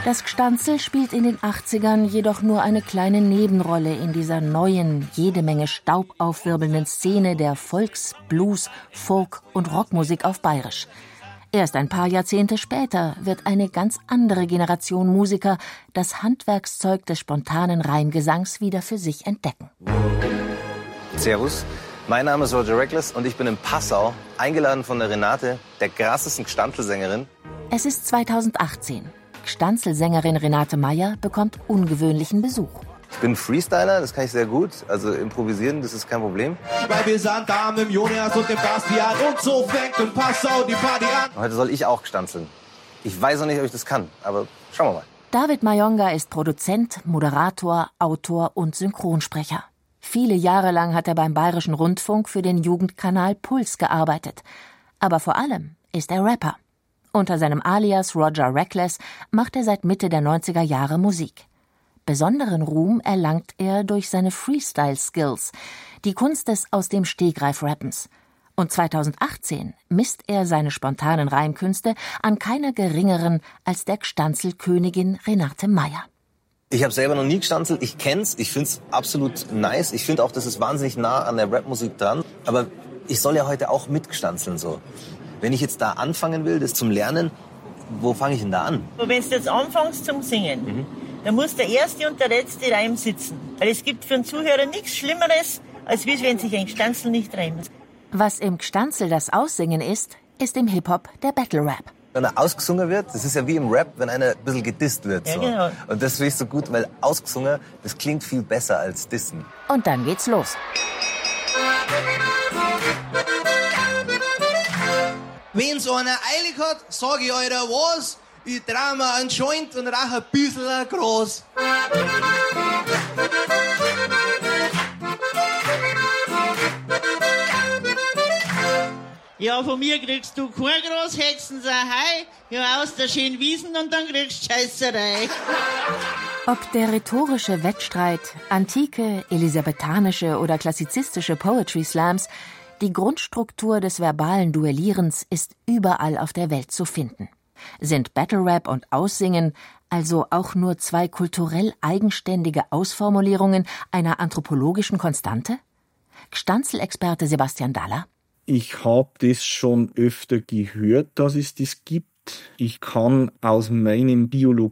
Das Gstanzl spielt in den 80ern jedoch nur eine kleine Nebenrolle in dieser neuen, jede Menge Staub aufwirbelnden Szene der Volks-, Blues-, Folk- und Rockmusik auf Bayerisch. Erst ein paar Jahrzehnte später wird eine ganz andere Generation Musiker das Handwerkszeug des spontanen Reimgesangs wieder für sich entdecken. Servus, mein Name ist Roger Reckless und ich bin in Passau, eingeladen von der Renate, der krassesten Gstanzl-Sängerin. Es ist 2018. Gstanzl-Sängerin Renate Meyer bekommt ungewöhnlichen Besuch. Ich bin Freestyler, das kann ich sehr gut. Also improvisieren, das ist kein Problem. Weil wir sind da mit dem Jonas und dem Bastian und so fängt in Passau die Party an. Heute soll ich auch gstanzeln. Ich weiß noch nicht, ob ich das kann, aber schauen wir mal. David Mayonga ist Produzent, Moderator, Autor und Synchronsprecher. Viele Jahre lang hat er beim Bayerischen Rundfunk für den Jugendkanal Puls gearbeitet. Aber vor allem ist er Rapper. Unter seinem Alias Roger Reckless macht er seit Mitte der 90er Jahre Musik. Besonderen Ruhm erlangt er durch seine Freestyle-Skills, die Kunst des aus dem Stegreif Rappens. Und 2018 misst er seine spontanen Reimkünste an keiner geringeren als der Gstanzl-Königin Renate Meyer. Ich habe selber noch nie gstanzelt, ich kenn's, ich find's absolut nice. Ich finde auch, das ist wahnsinnig nah an der Rapmusik dran. Aber ich soll ja heute auch mitgstanzeln so. Wenn ich jetzt da anfangen will, das zum Lernen, wo fange ich denn da an? Wenn du jetzt anfängst zum Singen, dann muss der erste und der letzte Reim sitzen. Weil es gibt für einen Zuhörer nichts Schlimmeres, als wenn sich ein Gstanzl nicht reimt. Was im Gstanzl das Aussingen ist im Hip-Hop der Battle-Rap. Wenn er ausgesungen wird, das ist ja wie im Rap, wenn einer ein bisschen gedisst wird. So. Ja, genau. Und das finde ich so gut, weil ausgesungen, das klingt viel besser als dissen. Und dann geht's los. Wenn's einer eilig hat, sag ich euch was. Ich trau mir einen Joint und rauch ein bisschen Gras. Ja, von mir kriegst du kein Gras, Hexen sei hei, ja aus der schönen Wiesen und dann kriegst du Scheißerei. Ob der rhetorische Wettstreit, antike, elisabethanische oder klassizistische Poetry Slams, die Grundstruktur des verbalen Duellierens ist überall auf der Welt zu finden. Sind Battle Rap und Aussingen also auch nur zwei kulturell eigenständige Ausformulierungen einer anthropologischen Konstante? Gstanzl-Experte Sebastian Daller. Ich habe das schon öfter gehört, dass es das gibt. Ich kann aus meinem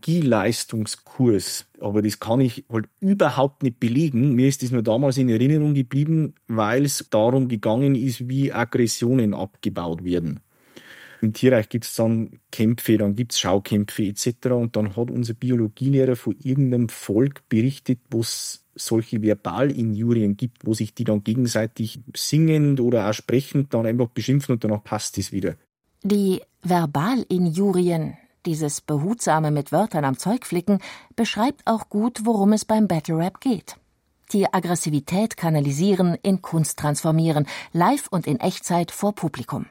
Biologieleistungskurs, aber das kann ich halt überhaupt nicht belegen. Mir ist das nur damals in Erinnerung geblieben, weil es darum gegangen ist, wie Aggressionen abgebaut werden. Im Tierreich gibt es dann Kämpfe, dann gibt es Schaukämpfe etc. Und dann hat unser Biologielehrer von irgendeinem Volk berichtet, wo es solche Verbalinjurien gibt, wo sich die dann gegenseitig singend oder auch sprechend dann einfach beschimpfen und danach passt es wieder. Die Verbalinjurien, dieses behutsame mit Wörtern am Zeug flicken, beschreibt auch gut, worum es beim Battle Rap geht. Die Aggressivität kanalisieren, in Kunst transformieren, live und in Echtzeit vor Publikum.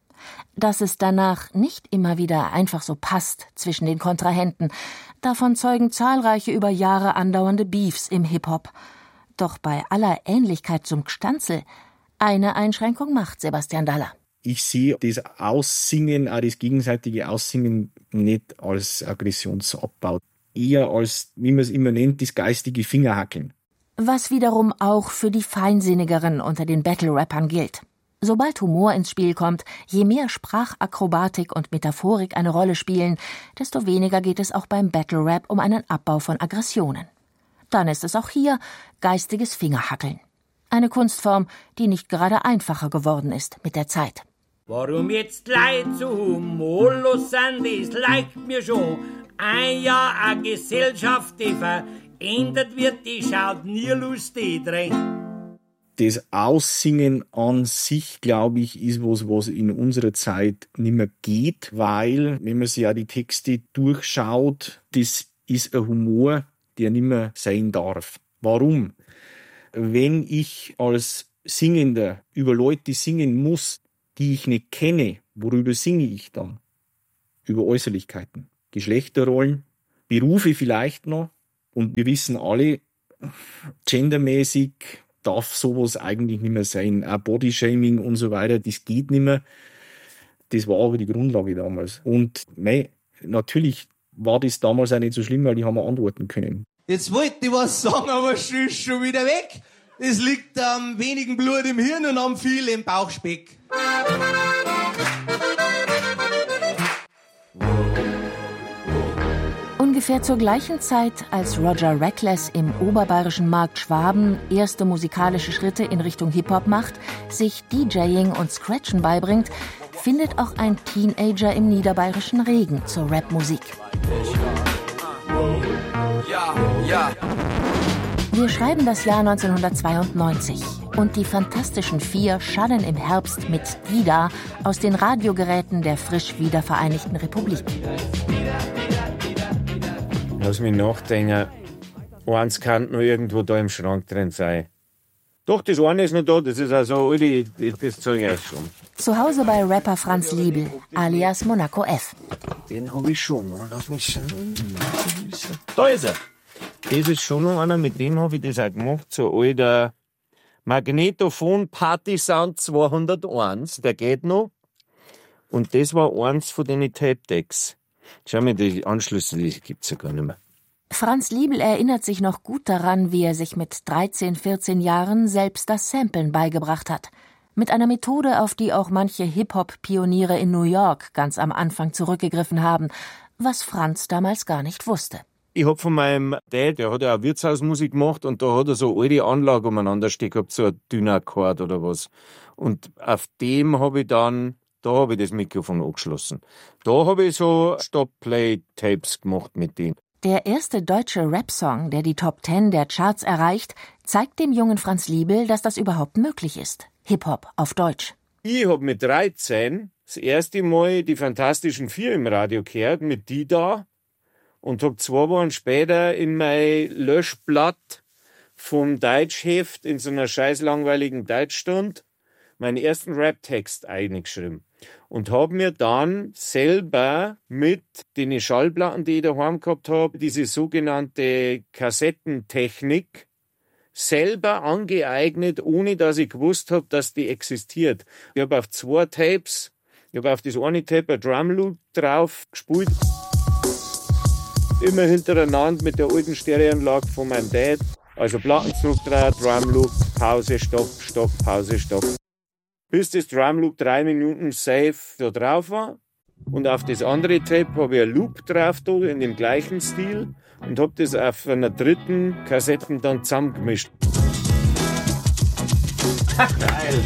Dass es danach nicht immer wieder einfach so passt zwischen den Kontrahenten, davon zeugen zahlreiche über Jahre andauernde Beefs im Hip-Hop. Doch bei aller Ähnlichkeit zum Gstanzl, eine Einschränkung macht Sebastian Daller. Ich sehe das Aussingen, auch das gegenseitige Aussingen nicht als Aggressionsabbau. Eher als, wie man es immer nennt, das geistige Fingerhackeln. Was wiederum auch für die Feinsinnigeren unter den Battle-Rappern gilt. Sobald Humor ins Spiel kommt, je mehr Sprachakrobatik und Metaphorik eine Rolle spielen, desto weniger geht es auch beim Battle-Rap um einen Abbau von Aggressionen. Dann ist es auch hier geistiges Fingerhackeln. Eine Kunstform, die nicht gerade einfacher geworden ist mit der Zeit. Warum jetzt Leid so humorlos sind, das leicht mir schon. Ein Jahr eine Gesellschaft, die verändert wird, die schaut nie lustig rein. Das Aussingen an sich, glaube ich, ist was in unserer Zeit nicht mehr geht, weil, wenn man sich ja die Texte durchschaut, das ist ein Humor, der nicht mehr sein darf. Warum? Wenn ich als Singender über Leute singen muss, die ich nicht kenne, worüber singe ich dann? Über Äußerlichkeiten, Geschlechterrollen, Berufe vielleicht noch. Und wir wissen alle, gendermäßig darf sowas eigentlich nicht mehr sein. Auch Bodyshaming und so weiter, das geht nicht mehr. Das war aber die Grundlage damals. Und natürlich war das damals auch nicht so schlimm, weil die haben wir antworten können. Jetzt wollte ich was sagen, aber es ist schon wieder weg. Es liegt am wenigen Blut im Hirn und am viel im Bauchspeck. Ungefähr zur gleichen Zeit, als Roger Reckless im oberbayerischen Markt Schwaben erste musikalische Schritte in Richtung Hip-Hop macht, sich DJing und Scratchen beibringt, findet auch ein Teenager im niederbayerischen Regen zur Rapmusik. Wir schreiben das Jahr 1992 und die Fantastischen Vier schallen im Herbst mit Dida aus den Radiogeräten der frisch wiedervereinigten Republik. Lass mich nachdenken, eins kann noch irgendwo da im Schrank drin sein. Doch, das eine ist noch da, das ist also alte, das zeige ich schon. Zu Hause bei Rapper Franz Liebl, alias Monaco F. Den habe ich schon, lass mich schauen. Da ist er. Das ist schon noch einer, mit dem habe ich das auch gemacht, so alter Magnetophon Party Sound 201, der geht noch. Und das war eins von den Tape-Decks. Schau mal, die Anschlüsse, die gibt's ja gar nicht mehr. Franz Liebl erinnert sich noch gut daran, wie er sich mit 13, 14 Jahren selbst das Samplen beigebracht hat. Mit einer Methode, auf die auch manche Hip-Hop-Pioniere in New York ganz am Anfang zurückgegriffen haben, was Franz damals gar nicht wusste. Ich hab von meinem Dad, der hat ja auch Wirtshausmusik gemacht und da hat er so alte Anlage umeinander stehen gehabt, so ein Dynacord oder was. Und auf dem habe ich dann, da habe ich das Mikrofon angeschlossen. Da habe ich so Stop-Play-Tapes gemacht mit denen. Der erste deutsche Rap-Song, der die Top 10 der Charts erreicht, zeigt dem jungen Franz Liebl, dass das überhaupt möglich ist. Hip-Hop auf Deutsch. Ich hab mit 13 das erste Mal die Fantastischen Vier im Radio gehört, mit Dida. Und hab 2 Wochen später in mein Löschblatt vom Deutschheft in so einer scheiß langweiligen Deutschstunde meinen ersten Rap-Text eingeschrieben. Und hab mir dann selber mit den Schallplatten, die ich daheim gehabt habe, diese sogenannte Kassettentechnik selber angeeignet, ohne dass ich gewusst habe, dass die existiert. Ich habe auf 2 Tapes, ich habe auf das eine Tape ein Drumloop drauf gespielt. Immer hintereinander mit der alten Stereoanlage von meinem Dad. Also Plattenzug drauf, Drumloop, Pause, Stopp, Stopp, Pause, Stopp. Bis das Drumloop 3 Minuten safe da drauf war. Und auf das andere Tape habe ich ein Loop drauf da, in dem gleichen Stil. Und habe das auf einer dritten Kassette dann zusammengemischt. Geil.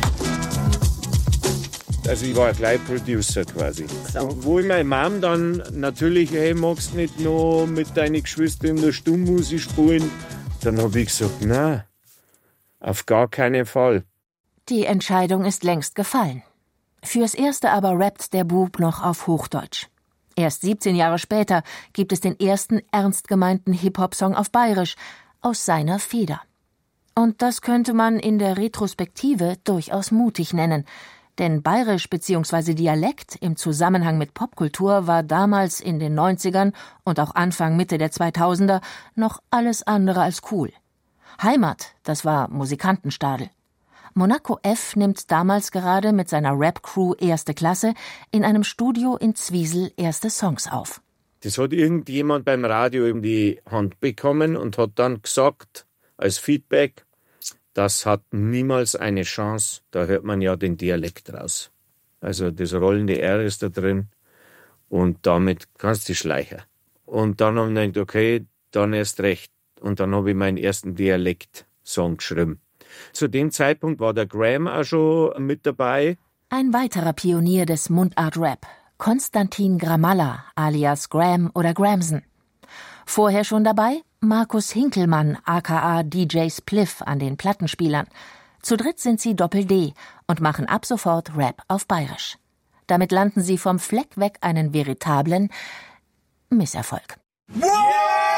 Also ich war gleich Producer quasi. Wo ich meine Mom dann natürlich, hey, magst du nicht noch mit deinen Geschwistern in der Stummmusik spielen? Dann habe ich gesagt, nein, auf gar keinen Fall. Die Entscheidung ist längst gefallen. Fürs Erste aber rappt der Bub noch auf Hochdeutsch. Erst 17 Jahre später gibt es den ersten ernst gemeinten Hip-Hop-Song auf Bayerisch, aus seiner Feder. Und das könnte man in der Retrospektive durchaus mutig nennen. Denn Bayerisch bzw. Dialekt im Zusammenhang mit Popkultur war damals in den 90ern und auch Anfang Mitte der 2000er noch alles andere als cool. Heimat, das war Musikantenstadel. Monaco F. nimmt damals gerade mit seiner Rap-Crew erste Klasse in einem Studio in Zwiesel erste Songs auf. Das hat irgendjemand beim Radio in die Hand bekommen und hat dann gesagt, als Feedback, das hat niemals eine Chance, da hört man ja den Dialekt raus. Also das rollende R ist da drin und damit kannst du schleichen. Und dann haben wir gedacht, okay, dann erst recht. Und dann habe ich meinen ersten Dialekt-Song geschrieben. Zu dem Zeitpunkt war der Graham auch schon mit dabei. Ein weiterer Pionier des Mundart-Rap, Konstantin Gramalla alias Graham oder Gramson. Vorher schon dabei Markus Hinkelmann aka DJ Spliff an den Plattenspielern. Zu dritt sind sie Doppel-D und machen ab sofort Rap auf Bayerisch. Damit landen sie vom Fleck weg einen veritablen Misserfolg. Wow!